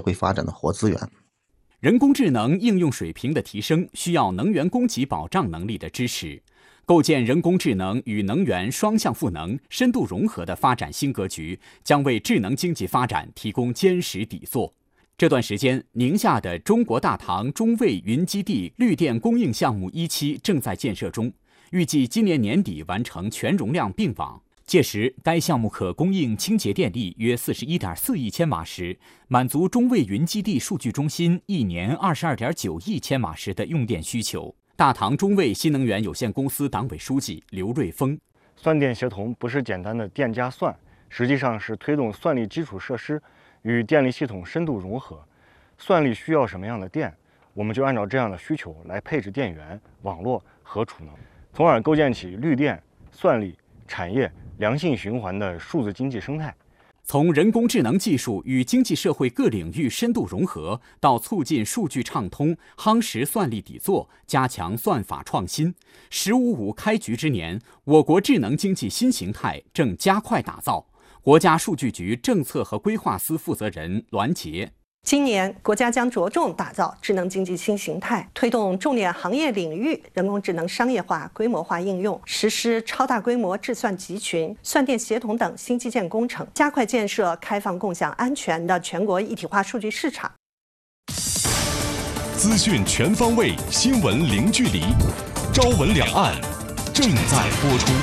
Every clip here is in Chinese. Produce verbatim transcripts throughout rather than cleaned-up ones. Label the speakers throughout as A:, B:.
A: 会发展的活资源。
B: 人工智能应用水平的提升需要能源供给保障能力的支持，构建人工智能与能源双向赋能、深度融合的发展新格局，将为智能经济发展提供坚实底座。这段时间，宁夏的中国大唐中卫云基地绿电供应项目一期正在建设中，预计今年年底完成全容量并网。届时，该项目可供应清洁电力约 四十一点四亿千瓦时，满足中卫云基地数据中心一年 二十二点九亿千瓦时的用电需求。大唐中卫新能源有限公司党委书记刘瑞峰：
C: 算电协同不是简单的电加算，实际上是推动算力基础设施与电力系统深度融合。算力需要什么样的电，我们就按照这样的需求来配置电源、网络和储能，从而构建起绿电、算力、产业良性循环的数字经济生态。
B: 从人工智能技术与经济社会各领域深度融合，到促进数据畅通、夯实算力底座、加强算法创新，“十五五”开局之年，我国智能经济新形态正加快打造。国家数据局政策和规划司负责人栾杰：
D: 今年，国家将着重打造智能经济新形态，推动重点行业领域人工智能商业化、规模化应用，实施超大规模智算集群、算电协同等新基建工程，加快建设开放、共享、安全的全国一体化数据市场。
E: 资讯全方位，新闻零距离，朝闻两岸正在播出。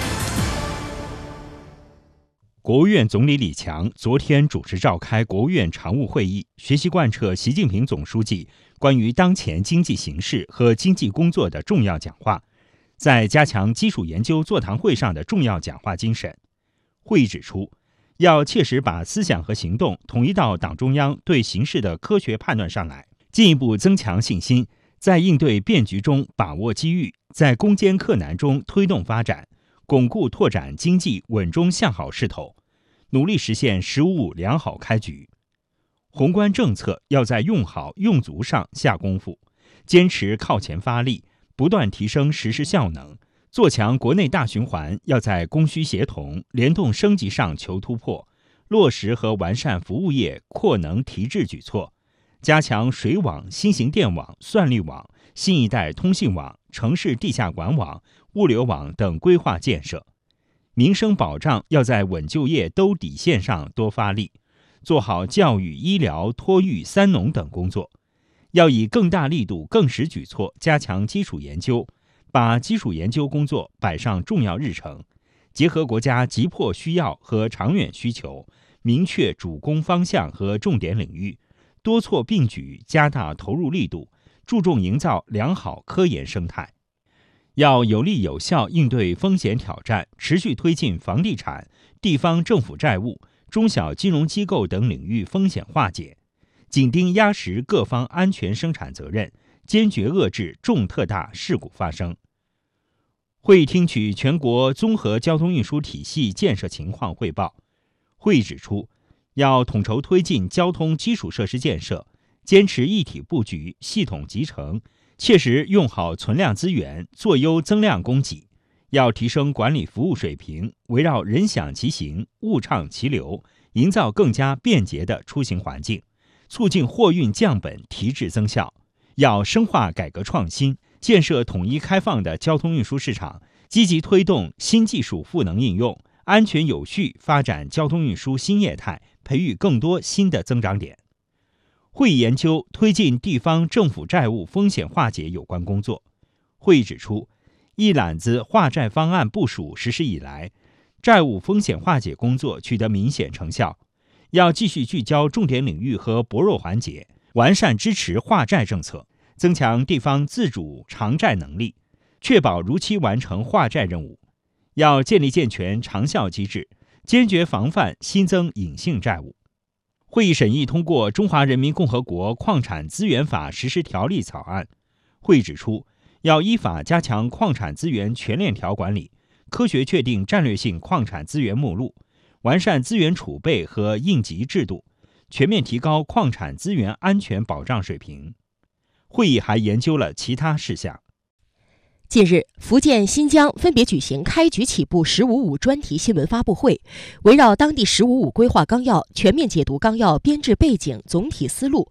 F: 国务院总理李强昨天主持召开国务院常务会议，学习贯彻习近平总书记关于当前经济形势和经济工作的重要讲话，在加强基础研究座谈会上的重要讲话精神。会议指出，要切实把思想和行动统一到党中央对形势的科学判断上来，进一步增强信心，在应对变局中把握机遇，在攻坚克难中推动发展，巩固拓展经济稳中向好势头，努力实现“十五五”良好开局。宏观政策要在用好用足上下功夫，坚持靠前发力，不断提升实施效能，做强国内大循环要在供需协同、联动升级上求突破，落实和完善服务业扩能提质举措，加强水网、新型电网、算力网、新一代通信网、城市地下管网、物流网等规划建设。民生保障要在稳就业、兜底线上多发力，做好教育、医疗、托育、三农等工作。要以更大力度、更实举措加强基础研究，把基础研究工作摆上重要日程，结合国家急迫需要和长远需求，明确主攻方向和重点领域，多措并举，加大投入力度，注重营造良好科研生态。要有力有效应对风险挑战，持续推进房地产、地方政府债务、中小金融机构等领域风险化解，紧盯压实各方安全生产责任，坚决遏制重特大事故发生。会议听取全国综合交通运输体系建设情况汇报。会议指出，要统筹推进交通基础设施建设，坚持一体布局、系统集成，切实用好存量资源，做优增量供给。要提升管理服务水平，围绕人享其行、物畅其流，营造更加便捷的出行环境，促进货运降本提质增效。要深化改革创新，建设统一开放的交通运输市场，积极推动新技术赋能应用，安全有序发展交通运输新业态，培育更多新的增长点。会议研究推进地方政府债务风险化解有关工作。会议指出，一揽子化债方案部署实施以来，债务风险化解工作取得明显成效，要继续聚焦重点领域和薄弱环节，完善支持化债政策，增强地方自主偿债能力，确保如期完成化债任务。要建立健全长效机制，坚决防范新增隐性债务。会议审议通过《中华人民共和国矿产资源法实施条例》草案。会议指出，要依法加强矿产资源全链条管理，科学确定战略性矿产资源目录，完善资源储备和应急制度，全面提高矿产资源安全保障水平。会议还研究了其他事项。
G: 近日，福建、新疆分别举行开局起步“十五五”专题新闻发布会，围绕当地“十五五”规划纲要全面解读纲要编制背景、总体思路，